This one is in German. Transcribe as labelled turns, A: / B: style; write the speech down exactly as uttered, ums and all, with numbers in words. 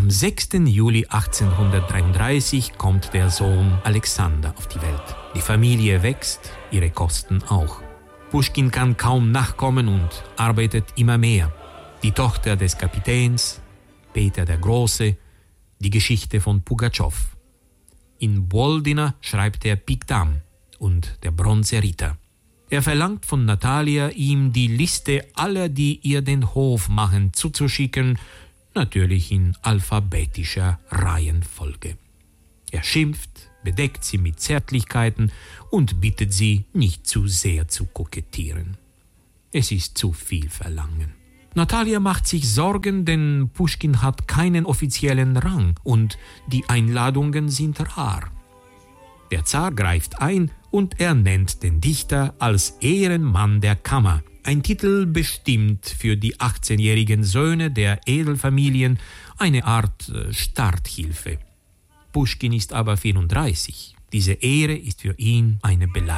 A: Am sechsten Juli achtzehnhundertdreiunddreißig kommt der Sohn Alexander auf die Welt. Die Familie wächst, ihre Kosten auch. Puschkin kann kaum nachkommen und arbeitet immer mehr. Die Tochter des Kapitäns, Peter der Große, die Geschichte von Pugatschow. In Boldina schreibt er Piktam und der Bronzeritter. Er verlangt von Natalia, ihm die Liste aller, die ihr den Hof machen, zuzuschicken, natürlich in alphabetischer Reihenfolge. Er schimpft, bedeckt sie mit Zärtlichkeiten und bittet sie, nicht zu sehr zu kokettieren. Es ist zu viel verlangen. Natalia macht sich Sorgen, denn Puschkin hat keinen offiziellen Rang und die Einladungen sind rar. Der Zar greift ein und er nennt den Dichter als Ehrenmann der Kammer, ein Titel bestimmt für die achtzehnjährigen Söhne der Edelfamilien, eine Art Starthilfe. Puschkin ist aber vierunddreißig. Diese Ehre ist für ihn eine Beleidigung.